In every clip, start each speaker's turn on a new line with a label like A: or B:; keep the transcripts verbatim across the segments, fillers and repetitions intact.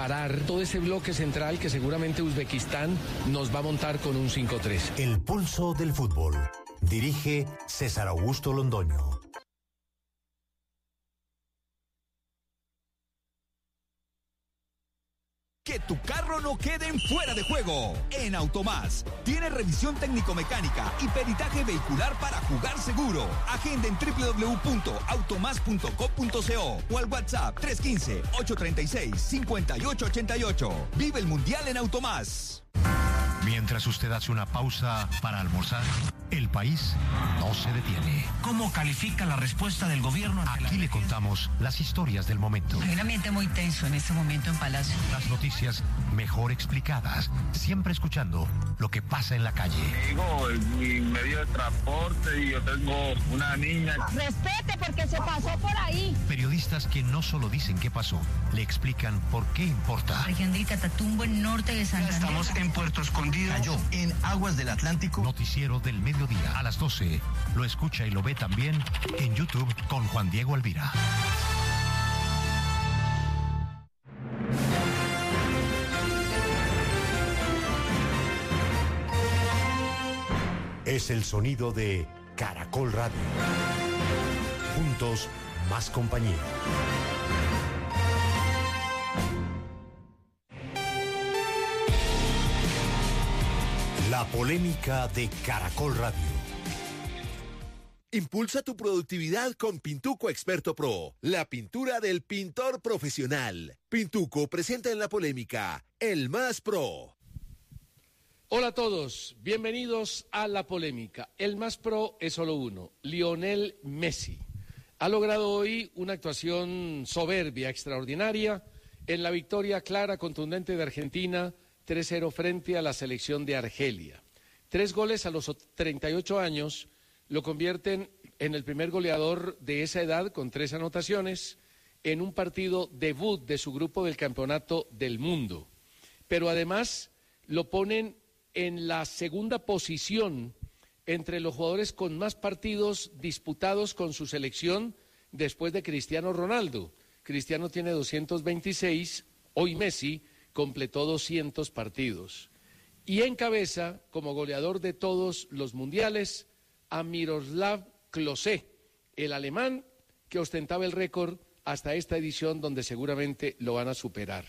A: parar todo ese bloque central que seguramente Uzbekistán nos va a montar con un cinco tres.
B: El pulso del fútbol. Dirige César Augusto Londoño.
C: Que tu carro no quede en fuera de juego. En Automás tiene revisión técnico-mecánica y peritaje vehicular para jugar seguro. Agenda en doble u doble u doble u punto automás punto co punto co o al WhatsApp tres uno cinco, ocho tres seis, cinco ocho ocho ocho. Vive el Mundial en Automás.
D: Mientras usted hace una pausa para almorzar, el país no se detiene.
E: ¿Cómo califica la respuesta del gobierno?
D: Aquí le contamos las historias del momento.
F: Hay un ambiente muy tenso en este momento en Palacio.
D: Las noticias mejor explicadas, siempre escuchando lo que pasa en la calle.
G: Digo, mi medio de transporte y yo tengo una niña.
H: Respete porque se pasó por ahí.
D: Periodistas que no solo dicen qué pasó, le explican por qué importa.
F: Región de Catatumbo, en norte de Santander.
E: Estamos en Puerto Escondido. Cayó en aguas del Atlántico.
D: Noticiero del mediodía a las doce. Lo escucha y lo ve también en YouTube con Juan Diego Alvira.
B: Es el sonido de Caracol Radio. Juntos, más compañía. La polémica de Caracol Radio.
I: Impulsa tu productividad con Pintuco Experto Pro, la pintura del pintor profesional. Pintuco presenta en la polémica El Más Pro.
A: Hola a todos, bienvenidos a la polémica. El Más Pro es solo uno, Lionel Messi. Ha logrado hoy una actuación soberbia, extraordinaria, en la victoria clara, contundente de Argentina, tres cero frente a la selección de Argelia. Tres goles a los treinta y ocho años lo convierten en el primer goleador de esa edad con tres anotaciones en un partido debut de su grupo del Campeonato del Mundo. Pero además lo ponen en la segunda posición entre los jugadores con más partidos disputados con su selección después de Cristiano Ronaldo. Cristiano tiene doscientos veintiséis, hoy Messi completó doscientos partidos. Y encabeza, como goleador de todos los mundiales, a Miroslav Klose, el alemán que ostentaba el récord hasta esta edición donde seguramente lo van a superar.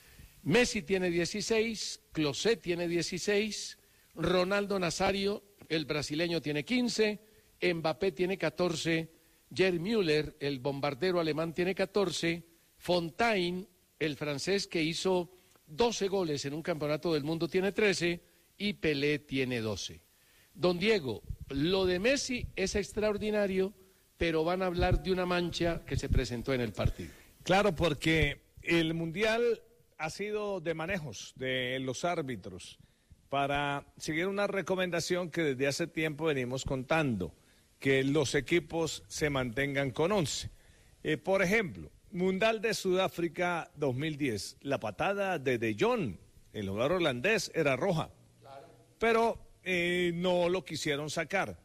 A: Messi tiene dieciséis, Klose tiene dieciséis, Ronaldo Nazario, el brasileño, tiene quince, Mbappé tiene catorce, Gerd Müller, el bombardero alemán, tiene catorce, Fontaine, el francés que hizo doce goles en un campeonato del mundo, tiene trece, y Pelé tiene doce. Don Diego, lo de Messi es extraordinario, pero van a hablar de una mancha que se presentó en el partido.
J: Claro, porque el Mundial ha sido de manejos de los árbitros para seguir una recomendación que desde hace tiempo venimos contando, que los equipos se mantengan con once. Eh, por ejemplo, Mundial de Sudáfrica dos mil diez, la patada de De Jong, el jugador holandés, era roja, claro. pero eh, no lo quisieron sacar.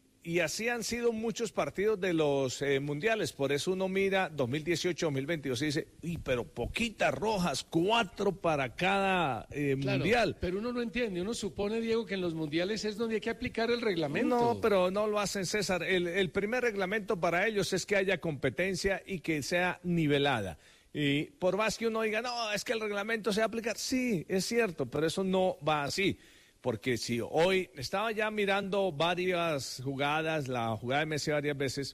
J: Y así han sido muchos partidos de los eh, mundiales, por eso uno mira dos mil dieciocho, dos mil veintidós y dice, uy, pero poquitas rojas, cuatro para cada eh, claro, mundial.
A: Pero uno no entiende, uno supone, Diego, que en los mundiales es donde hay que aplicar el reglamento.
J: No, pero no lo hacen, César. El, el primer reglamento para ellos es que haya competencia y que sea nivelada. Y por más que uno diga, no, es que el reglamento se va a aplicar, sí, es cierto, pero eso no va así. Porque si hoy estaba ya mirando varias jugadas, la jugada de Messi varias veces,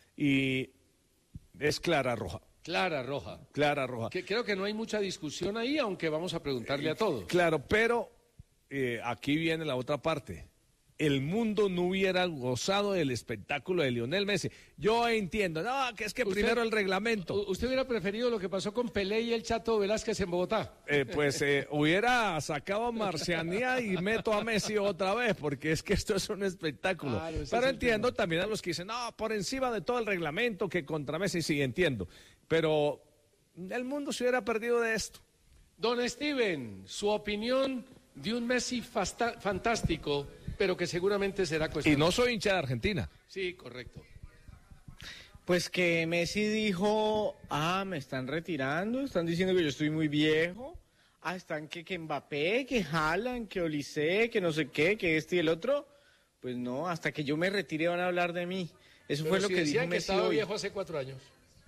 J: y es clara roja.
A: Clara roja.
J: Clara roja.
A: Que creo que no hay mucha discusión ahí, aunque vamos a preguntarle a todos.
J: Claro, pero eh, aquí viene la otra parte. El mundo no hubiera gozado del espectáculo de Lionel Messi. Yo entiendo, no, que es que usted, primero el reglamento.
A: ¿Usted hubiera preferido lo que pasó con Pelé y el Chato Velázquez en Bogotá?
J: Eh, pues eh, hubiera sacado a Marcianía y meto a Messi otra vez, porque es que esto es un espectáculo. Claro, pero entiendo también a los que dicen, no, por encima de todo el reglamento que contra Messi, sí, entiendo. Pero el mundo se hubiera perdido de esto.
A: Don Steven, su opinión de un Messi fasta- fantástico, pero que seguramente será cuestión.
J: Y no soy hincha de Argentina.
A: Sí, correcto.
K: Pues que Messi dijo, ah, me están retirando, están diciendo que yo estoy muy viejo, ah, están que, que Mbappé, que Haaland, que Olise, que no sé qué, que este y el otro. Pues no, hasta que yo me retire van a hablar de mí. Eso
A: Pero
K: fue lo
A: si
K: que
A: decían
K: dijo
A: que
K: Messi
A: estaba
K: hoy.
A: viejo hace cuatro años.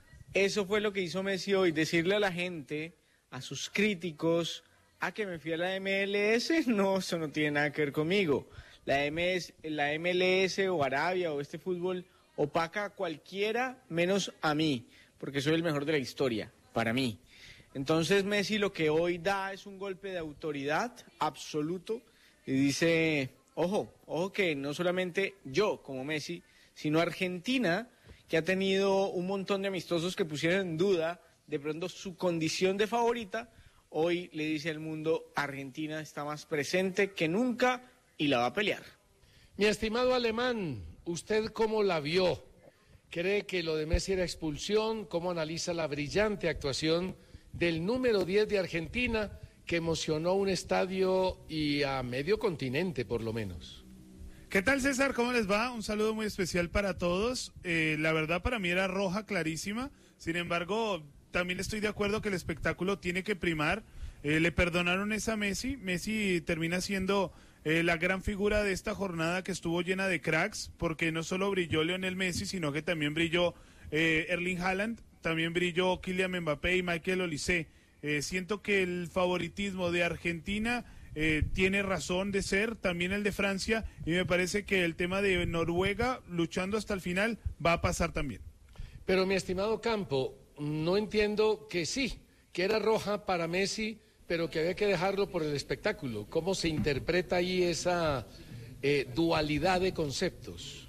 K: Eso fue lo que hizo Messi hoy, decirle a la gente, a sus críticos, a que me fui a la M L S, no, eso no tiene nada que ver conmigo. La, M S, la M L S o Arabia o este fútbol opaca a cualquiera menos a mí, porque soy el mejor de la historia, para mí. Entonces Messi lo que hoy da es un golpe de autoridad absoluto y dice, ojo, ojo que no solamente yo como Messi, sino Argentina, que ha tenido un montón de amistosos que pusieron en duda de pronto su condición de favorita, hoy le dice al mundo, Argentina está más presente que nunca y la va a pelear.
A: Mi estimado Alemán, ¿usted cómo la vio? ¿Cree que lo de Messi era expulsión? ¿Cómo analiza la brillante actuación del número diez de Argentina que emocionó un estadio y a medio continente por lo menos?
L: ¿Qué tal, César? ¿Cómo les va? Un saludo muy especial para todos. Eh, la verdad, para mí era roja clarísima. Sin embargo, también estoy de acuerdo que el espectáculo tiene que primar. Eh, le perdonaron esa a Messi. Messi termina siendo eh, la gran figura de esta jornada que estuvo llena de cracks, porque no solo brilló Lionel Messi, sino que también brilló eh, Erling Haaland, también brilló Kylian Mbappé y Michael Olise. Eh, siento que el favoritismo de Argentina eh, tiene razón de ser, también el de Francia, y me parece que el tema de Noruega, luchando hasta el final, va a pasar también.
A: Pero mi estimado Campo, no entiendo que sí, que era roja para Messi, pero que había que dejarlo por el espectáculo. ¿Cómo se interpreta ahí esa eh, dualidad de conceptos?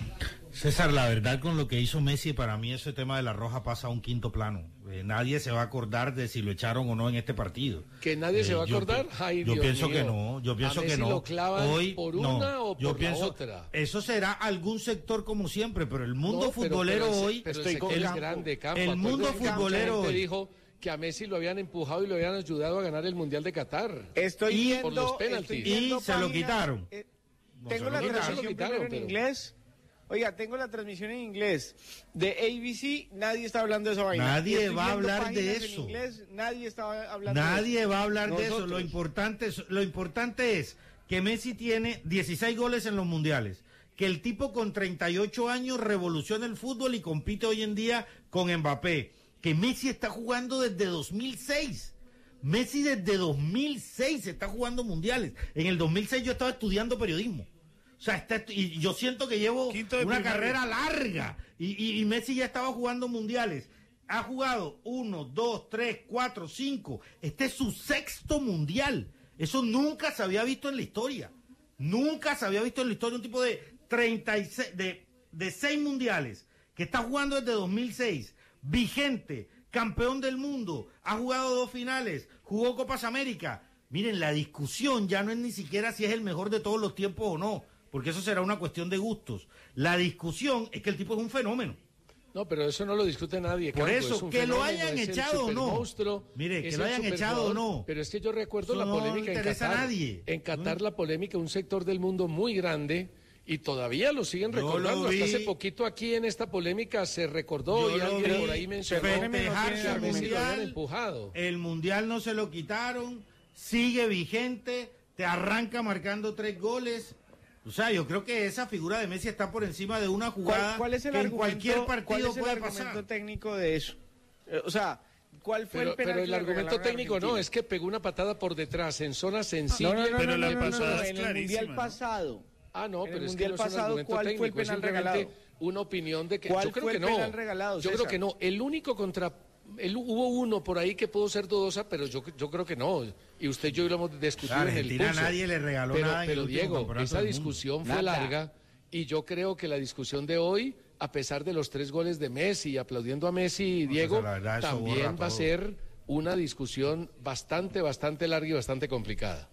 M: César, la verdad, con lo que hizo Messi, para mí ese tema de la roja pasa a un quinto plano. Eh, nadie se va a acordar de si lo echaron o no en este partido.
A: ¿Que nadie eh, se va a acordar?
M: Yo,
A: Ay,
M: yo
A: Dios
M: pienso
A: mío.
M: que no, yo pienso
A: ¿A
M: que
A: Messi
M: no.
A: lo clavan
M: Hoy,
A: por
M: no,
A: una o
M: yo
A: por
M: pienso,
A: la otra?
M: Eso será algún sector como siempre, pero el mundo
A: no, pero,
M: futbolero
A: pero ese,
M: hoy...
A: Pero
M: estoy
A: el
M: con,
A: es
M: el,
A: grande, Campo.
M: el mundo futbolero
A: hoy...
M: hoy...
A: dijo que a Messi lo habían empujado y lo habían ayudado a ganar el Mundial de Qatar.
K: Estoy
A: y
K: viendo,
A: por los penaltis.
M: Y se
K: páginas,
M: lo quitaron.
K: Eh,
M: no
K: tengo la transmisión primero en pero... inglés. Oiga, tengo la transmisión en inglés. De A B C, nadie está hablando de esa vaina.
M: Nadie va a hablar de eso.
K: En inglés, nadie está hablando
M: nadie
K: de eso.
M: va a hablar
K: Nosotros.
M: de eso. Lo importante, es, lo importante es que Messi tiene dieciséis goles en los mundiales. Que el tipo con treinta y ocho años revoluciona el fútbol y compite hoy en día con Mbappé. Que Messi está jugando desde dos mil seis. Messi desde dos mil seis está jugando mundiales. En el dos mil seis yo estaba estudiando periodismo. O sea, está, y yo siento que llevo una carrera larga y, y, y Messi ya estaba jugando mundiales. Ha jugado uno, dos, tres, cuatro, cinco. Este es su sexto mundial. Eso nunca se había visto en la historia. Nunca se había visto en la historia un tipo de treinta y seis, de, de seis mundiales que está jugando desde dos mil seis, vigente, campeón del mundo, ha jugado dos finales, jugó Copas América. Miren, la discusión ya no es ni siquiera si es el mejor de todos los tiempos o no, porque eso será una cuestión de gustos. La discusión es que el tipo es un fenómeno.
A: No, pero eso no lo discute nadie.
M: Por
A: Campo,
M: eso, que lo hayan echado o no.
A: Monstruo,
M: Mire, que lo hayan echado o no.
A: Pero es que yo recuerdo
M: eso
A: la polémica
M: no
A: en Qatar.
M: A nadie.
A: En Qatar la polémica, un sector del mundo muy grande, y todavía lo siguen
M: yo
A: recordando.
M: Lo
A: Hasta hace poquito aquí en esta polémica se recordó
M: yo
A: y alguien
M: vi.
A: por ahí mencionó
M: que
A: a Messi
M: mundial,
A: lo habían empujado.
M: El mundial no se lo quitaron, sigue vigente, te arranca marcando tres goles. O sea, yo creo que esa figura de Messi está por encima de una jugada
K: ¿Cuál, cuál es el
M: que en cualquier partido
K: ¿cuál es el
M: puede
K: argumento
M: pasar?
K: técnico de eso? Eh, o sea, ¿cuál fue
A: pero,
K: el penal
A: pero el
K: que le
A: argumento
K: regalaron a
A: técnico
K: Argentina?
A: no, es que pegó una patada por detrás en zona sensible.
K: No, no, no,
L: pero
K: no,
L: la
K: no, no,
L: pasada
K: no,
L: es
K: en el
L: clarísima,
K: mundial
L: ¿no?
K: pasado.
A: Ah, no,
K: en
A: pero
K: el
A: es que
K: mundial
A: no es un
K: pasado,
A: argumento
K: ¿cuál
A: técnico,
K: fue el penal
A: es simplemente
K: regalado?
A: una opinión de que
K: ¿Cuál
A: yo creo
K: fue
A: que
K: el
A: no.
K: penal regalado,
A: yo
K: César?
A: creo que no. El único contra el, hubo uno por ahí que pudo ser dudosa, pero yo yo creo que no. Y usted y yo lo hemos discutido
M: A
A: en el
M: Argentina
A: pulso.
M: nadie le regaló
A: pero,
M: nada en
A: pero
M: el último
A: Diego,
M: campeonato
A: esa
M: del
A: discusión
K: mundo.
A: fue
K: Nada.
A: larga y yo creo que la discusión de hoy, a pesar de los tres goles de Messi y aplaudiendo a Messi y
M: No,
A: Diego,
M: la verdad, eso
A: también
M: borra
A: va a
M: todo.
A: ser una discusión bastante, bastante larga y bastante complicada.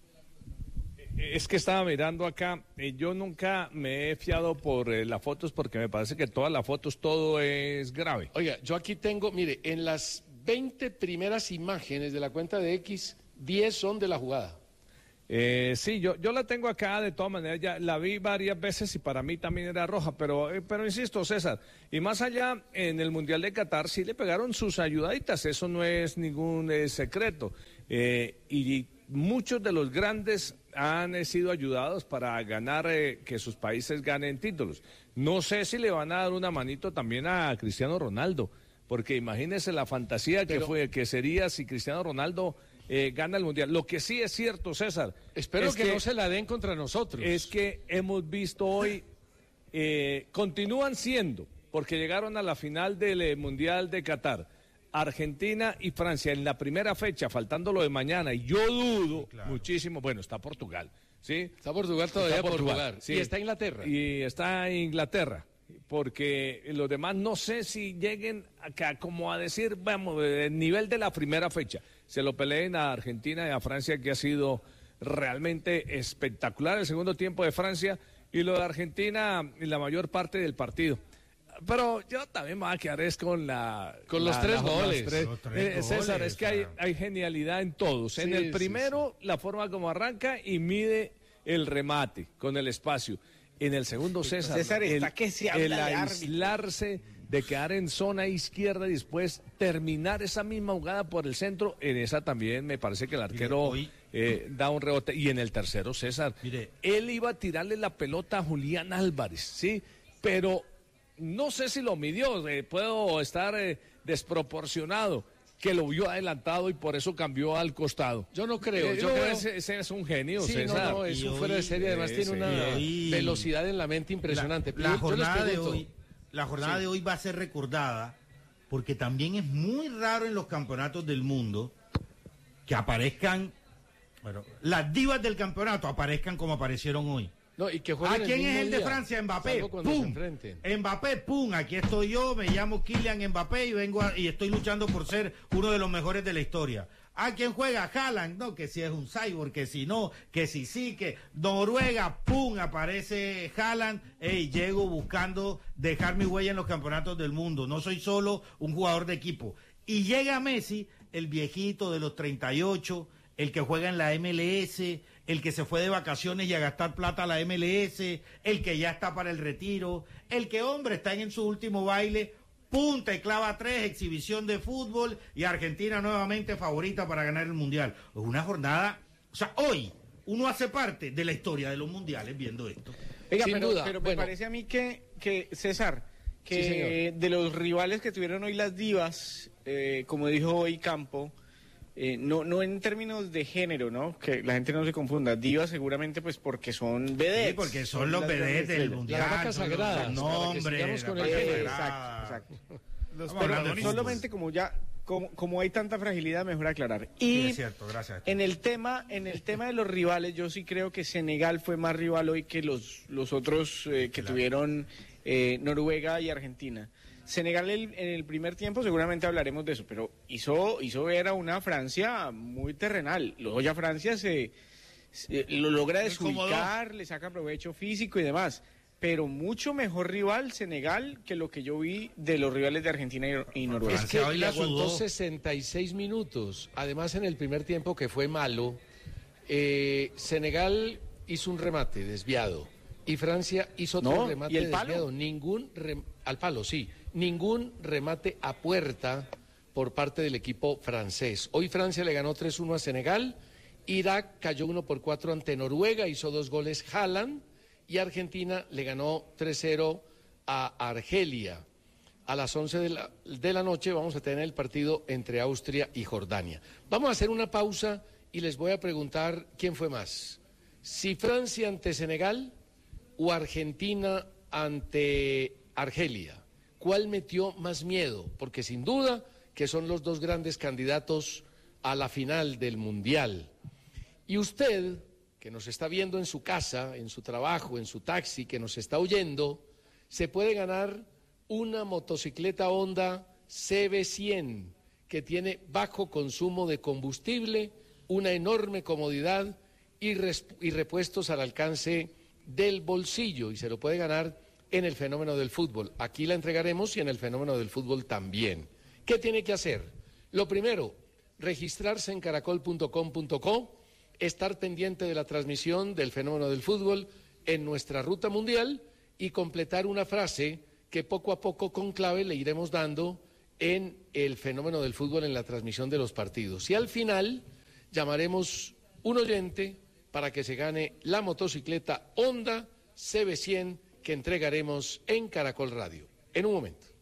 J: Es que estaba mirando acá, eh, yo nunca me he fiado por eh, las fotos porque me parece que todas las fotos todo es grave.
A: Oiga, yo aquí tengo, mire, en las veinte primeras imágenes de la cuenta de X, diez son de la jugada.
J: Eh, sí, yo, yo la tengo acá de todas maneras, ya la vi varias veces y para mí también era roja, pero, eh, pero insisto, César, y más allá, en el Mundial de Qatar sí le pegaron sus ayudaditas, eso no es ningún eh, secreto, eh, y muchos de los grandes han eh, sido ayudados para ganar, eh, que sus países ganen títulos. No sé si le van a dar una manito también a Cristiano Ronaldo, porque imagínese la fantasía que,
A: pero,
J: fue, que sería si Cristiano Ronaldo... Eh, gana el Mundial. Lo que sí es cierto, César.
A: Espero que, que no se la den contra nosotros.
J: Es que hemos visto hoy, eh, continúan siendo, porque llegaron a la final del eh, Mundial de Qatar, Argentina y Francia en la primera fecha, faltando lo de mañana, y yo dudo sí, claro. muchísimo, bueno, está Portugal, ¿sí?
A: Está Portugal todavía
J: está Portugal,
A: Portugal.
J: Sí.
A: Y está Inglaterra.
J: Y está Inglaterra. Porque los demás no sé si lleguen acá como a decir, vamos, el nivel de la primera fecha. Se lo peleen a Argentina y a Francia, que ha sido realmente espectacular el segundo tiempo de Francia, y lo de Argentina en la mayor parte del partido. Pero yo también me voy a quedar es con la...
A: Con
J: la,
A: los tres
J: la,
A: goles.
J: Los tres,
A: los tres
J: eh,
A: goles
J: César, es que hay,
A: claro.
J: hay genialidad en todos. Sí, en el primero, sí, sí. la forma como arranca y mide el remate con el espacio. En el segundo, César,
K: César está
J: el,
K: que se habla
J: el
K: de
J: aislarse, de quedar en zona izquierda y después terminar esa misma jugada por el centro, en esa también me parece que el arquero
M: Mire, hoy,
J: eh, da un rebote. Y en el tercero, César,
M: mire,
J: él iba a tirarle la pelota a Julián Álvarez, ¿sí? Pero no sé si lo midió, eh, puedo estar eh, desproporcionado, que lo vio adelantado y por eso cambió al costado.
A: Yo no creo.
J: Eh,
A: yo
J: no,
A: creo...
J: Ese, ese es un genio,
A: sí,
J: César.
A: No, no, es
M: y
A: un
M: hoy,
A: fuera de serie, además
J: eh,
A: tiene
J: sí,
A: una
M: hoy,
A: velocidad en la mente impresionante.
M: La, la jornada
A: pregunto,
M: de hoy, la jornada
A: sí.
M: de hoy va a ser recordada porque también es muy raro en los campeonatos del mundo que aparezcan, bueno, las divas del campeonato aparezcan como aparecieron hoy.
A: No, y que
M: ¿A quién es el de
A: día,
M: Francia? Mbappé.
A: ¡Pum!
M: Mbappé, pum, aquí estoy yo, me llamo Kylian Mbappé y vengo a, y estoy luchando por ser uno de los mejores de la historia. ¿A quién juega? Haaland, no, que si es un cyborg, que si no, que si sí, que Noruega, pum, aparece Haaland, hey, llego buscando dejar mi huella en los campeonatos del mundo, no soy solo un jugador de equipo. Y llega Messi, el viejito de los treinta y ocho, el que juega en la M L S, el que se fue de vacaciones y a gastar plata a la M L S, el que ya está para el retiro, el que, hombre, está en su último baile, punta y clava tres, exhibición de fútbol, y Argentina nuevamente favorita para ganar el Mundial. Es una jornada, o sea, hoy uno hace parte de la historia de los mundiales viendo esto.
K: Oiga,
A: Sin
K: pero,
A: duda.
K: pero
A: Bueno.
K: me parece a mí que, que César, que
A: sí,
K: de los rivales que tuvieron hoy las divas, eh, como dijo hoy Campo, Eh, no, no en términos de género, ¿no? Que la gente no se confunda. Divas seguramente pues porque son vedettes.
M: Sí, porque son, son los vedettes del mundial.
A: Las vacas sagradas.
M: Nombres.
A: Con el
K: eh, exacto, exacto.
L: Los
K: Pero solamente como ya, como, como hay tanta fragilidad, mejor aclarar. Y
M: sí, es cierto, gracias.
K: en el tema, en el tema de los rivales, yo sí creo que Senegal fue más rival hoy que los, los otros eh, que claro. tuvieron eh, Noruega y Argentina. Senegal el, en el primer tiempo seguramente hablaremos de eso, pero hizo, hizo ver a una Francia muy terrenal. Luego ya Francia se, se lo logra desubicar, le saca provecho físico y demás. Pero mucho mejor rival Senegal que lo que yo vi de los rivales de Argentina y, y Noruega.
A: Es que le aguantó sesenta y seis minutos. Además, en el primer tiempo, que fue malo, eh, Senegal hizo un remate desviado y Francia hizo otro
K: no,
A: remate
K: ¿y el
A: desviado.
K: Palo?
A: Ningún rem... al palo, sí. Ningún remate a puerta por parte del equipo francés. Hoy Francia le ganó tres uno a Senegal, Irak cayó uno por cuatro ante Noruega, hizo dos goles Haaland, y Argentina le ganó tres cero a Argelia. A las once de la, de la noche vamos a tener el partido entre Austria y Jordania. Vamos a hacer una pausa y les voy a preguntar quién fue más. Si Francia ante Senegal o Argentina ante Argelia. ¿Cuál metió más miedo? Porque sin duda que son los dos grandes candidatos a la final del Mundial. Y usted, que nos está viendo en su casa, en su trabajo, en su taxi, que nos está oyendo, se puede ganar una motocicleta Honda C B cien, que tiene bajo consumo de combustible, una enorme comodidad y, y repuestos al alcance del bolsillo, y se lo puede ganar en el fenómeno del fútbol. Aquí la entregaremos y en el fenómeno del fútbol también. ¿Qué tiene que hacer? Lo primero, registrarse en caracol punto com punto co estar pendiente de la transmisión del fenómeno del fútbol en nuestra ruta mundial y completar una frase que poco a poco con clave le iremos dando en el fenómeno del fútbol en la transmisión de los partidos. Y al final llamaremos un oyente para que se gane la motocicleta Honda C B cien que entregaremos en Caracol Radio. En un momento.